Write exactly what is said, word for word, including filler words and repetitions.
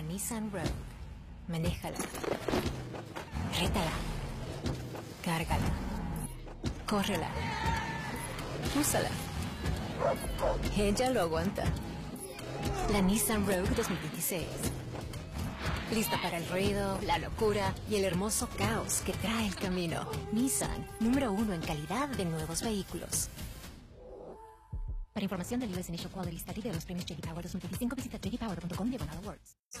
la Nissan Rogue. Manéjala. Rétala. Cárgala. Córrela. Úsala. Ella lo aguanta. La Nissan Rogue dos mil veintiséis. Lista para el ruido, la locura y el hermoso caos que trae el camino. Nissan, número uno en calidad de nuevos vehículos. Para información del U S Initial Quality Study de los premios J D Power dos mil veinticinco, visita j d power punto com diagonal awards.